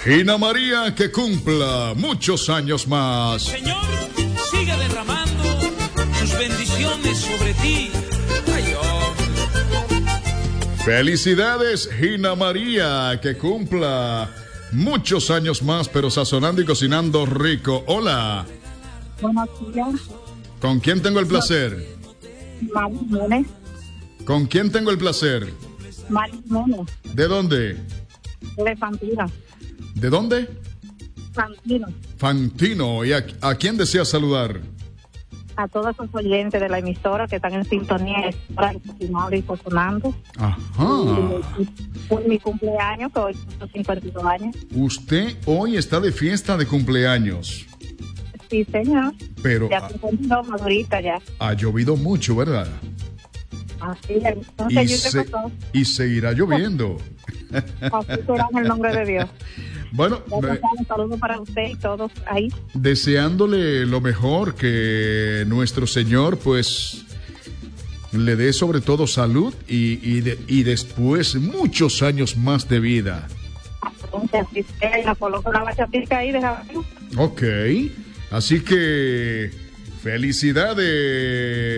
Gina María, que cumpla muchos años más. Señor, siga derramando sus bendiciones sobre ti. Ay, hombre. Felicidades, Gina María, que cumpla muchos años más, pero sazonando y cocinando rico. Hola. Buenos días. ¿Con quién tengo el placer? Mari Jiménez. ¿Con quién tengo el placer? Mari Jiménez. ¿De dónde? De Fantino. ¿De dónde? Fantino. Fantino. ¿Y a quién desea saludar? A todos los oyentes de la emisora que están en sintonía, y cocinando. Ajá. Por mi cumpleaños, que hoy tengo 52 años. Usted hoy está de fiesta de cumpleaños. Sí, señor. Pero Ya 52, madurita ya. ha llovido mucho, ¿verdad? Así es. Entonces, y seguirá lloviendo. Así será en el nombre de Dios. Bueno, Un saludo para usted y todos ahí. Deseándole lo mejor, que nuestro Señor pues le dé sobre todo salud y después muchos años más de vida. Así sea, la coloco una bachatica ahí, déjame. Ok, así que felicidades.